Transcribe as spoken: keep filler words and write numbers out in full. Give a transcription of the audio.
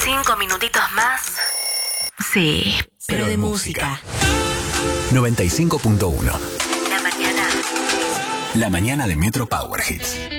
Cinco minutitos más. Sí, pero, Pero de música. noventa y cinco punto uno. La mañana. La mañana de Metro Power Hits.